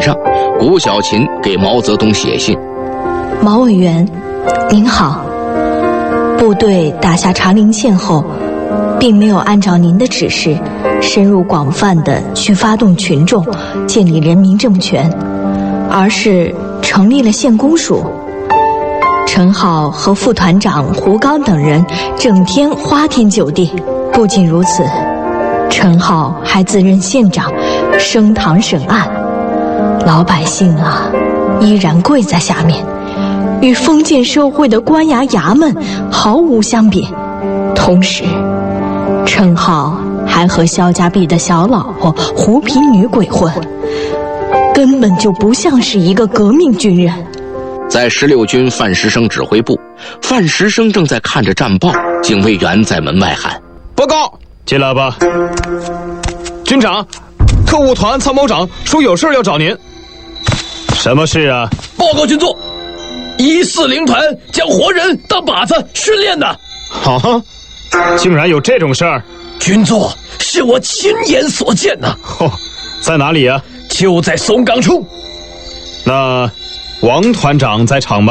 上，谷小琴给毛泽东写信： 毛委员，您好。部队打下长陵县后，并没有按照您的指示，深入广泛地去发动群众，建立人民政权，而是成立了县公署。陈好和副团长胡刚等人整天花天酒地。不仅如此，陈好还自任县长，升堂审案。老百姓啊，依然跪在下面，与封建社会的官衙衙门毫无相比。同时，陈好还和肖家壁的小老婆胡平女鬼混，根本就不像是一个革命军人。 在16军范石生指挥部，范石生正在看着战报，警卫员在门外喊： 报告， 进来吧。 军长，特务团参谋长说有事要找您。 什么事啊？ 报告军座，140团将活人当靶子训练的。 好，竟然有这种事儿！ 军座，是我亲眼所见呐。 在哪里啊？ 就在松岗处。 那王团长在场吗？